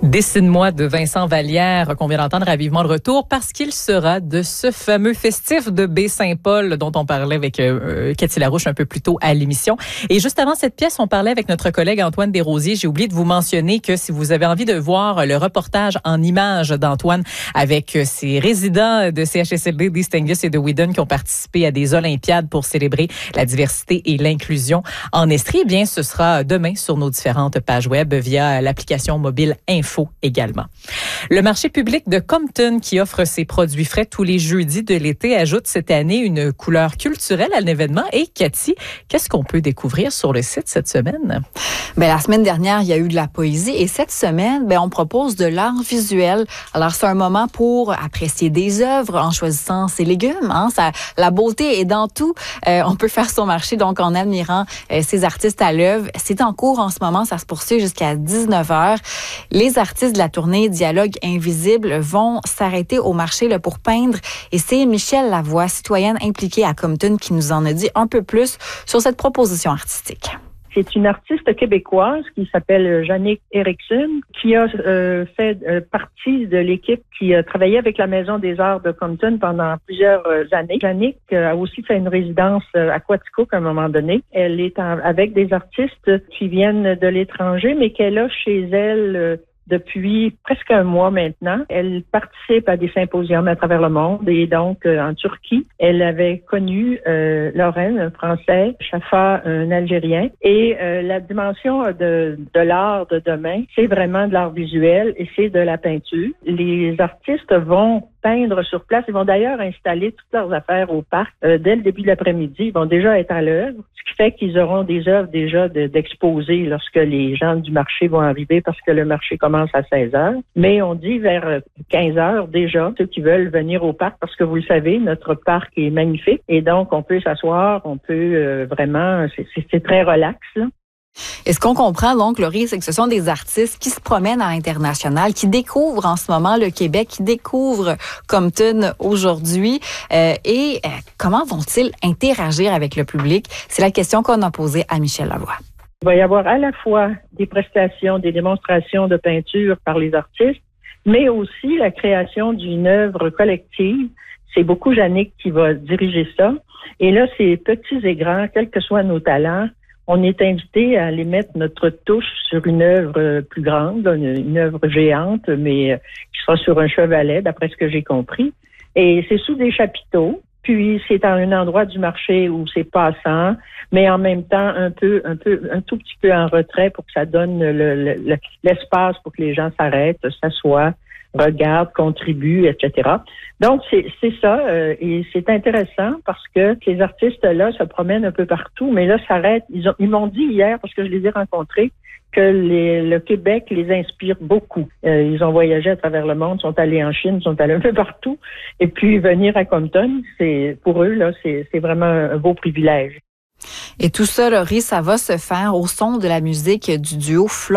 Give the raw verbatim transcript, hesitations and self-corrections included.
Dessine-moi de Vincent Vallière qu'on vient d'entendre à Vivement le retour parce qu'il sera de ce fameux festif de Baie-Saint-Paul dont on parlait avec euh, Cathy Larouche un peu plus tôt à l'émission. Et juste avant cette pièce, on parlait avec notre collègue Antoine Desrosiers. J'ai oublié de vous mentionner que si vous avez envie de voir le reportage en images d'Antoine avec ses résidents de C H S L D, d'East et de Whedon qui ont participé à des Olympiades pour célébrer la diversité et l'inclusion en Estrie, eh bien, ce sera demain sur nos différentes pages web via l'application mobile Info également. Le marché public de Compton, qui offre ses produits frais tous les jeudis de l'été, ajoute cette année une couleur culturelle à l'événement. Et Cathy, qu'est-ce qu'on peut découvrir sur le site cette semaine? Bien, la semaine dernière, il y a eu de la poésie et cette semaine, bien, on propose de l'art visuel. Alors, c'est un moment pour apprécier des œuvres en choisissant ses légumes. Hein? Ça, la beauté est dans tout. Euh, on peut faire son marché donc en admirant euh, ces artistes à l'œuvre. C'est en cours en ce moment, ça se poursuit jusqu'à dix-neuf heures. Les artistes de la tournée Dialogue invisible vont s'arrêter au marché là, pour peindre et c'est Michel Lavoie, citoyenne impliquée à Compton, qui nous en a dit un peu plus sur cette proposition artistique. C'est une artiste québécoise qui s'appelle Jannick Erickson, qui a euh, fait euh, partie de l'équipe qui a travaillé avec la Maison des Arts de Compton pendant plusieurs euh, années. Jannick a aussi fait une résidence euh, à Quaticook à un moment donné. Elle est en, avec des artistes qui viennent de l'étranger, mais qu'elle a chez elle euh, depuis presque un mois maintenant. Elle participe à des symposiums à travers le monde et donc euh, en Turquie, elle avait connu euh, Lorraine, un Français, Chafa, un Algérien. Et euh, la dimension de, de l'art de demain, c'est vraiment de l'art visuel et c'est de la peinture. Les artistes vont peindre sur place. Ils vont d'ailleurs installer toutes leurs affaires au parc euh, dès le début de l'après-midi. Ils vont déjà être à l'œuvre, ce qui fait qu'ils auront des œuvres déjà de, d'exposer lorsque les gens du marché vont arriver parce que le marché commence à seize heures. Mais on dit vers quinze heures déjà, ceux qui veulent venir au parc, parce que vous le savez, notre parc est magnifique et donc on peut s'asseoir, on peut euh, vraiment, c'est, c'est, c'est très relax, là. Et ce qu'on comprend, donc, Laurie, c'est que ce sont des artistes qui se promènent à l'international, qui découvrent en ce moment le Québec, qui découvrent Compton aujourd'hui. Euh, et euh, comment vont-ils interagir avec le public? C'est la question qu'on a posée à Michel Lavoie. Il va y avoir à la fois des prestations, des démonstrations de peinture par les artistes, mais aussi la création d'une œuvre collective. C'est beaucoup Jannick qui va diriger ça. Et là, c'est petits et grands, quels que soient nos talents, on est invité à aller mettre notre touche sur une œuvre plus grande, une, une œuvre géante, mais qui sera sur un chevalet, d'après ce que j'ai compris. Et c'est sous des chapiteaux. Puis c'est à un endroit du marché où c'est passant, mais en même temps un peu, un peu, un tout petit peu en retrait pour que ça donne le, le, l'espace pour que les gens s'arrêtent, s'assoient, regardent, contribuent, et cetera. Donc, c'est, c'est ça, euh, et c'est intéressant parce que ces artistes-là se promènent un peu partout, mais là, s'arrêtent. Ils, ont, ils m'ont dit hier, parce que je les ai rencontrés, que les, le Québec les inspire beaucoup. Euh, ils ont voyagé à travers le monde, sont allés en Chine, sont allés un peu partout, et puis venir à Compton, c'est pour eux, là, c'est, c'est vraiment un beau privilège. Et tout ça, Laurie, ça va se faire au son de la musique du duo Flore.